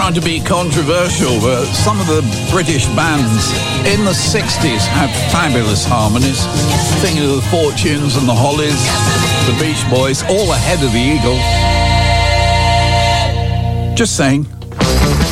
trying to be controversial, but some of the British bands in the 60s had fabulous harmonies. Thinking of the Fortunes and the Hollies, the Beach Boys, all ahead of the Eagles. Just saying.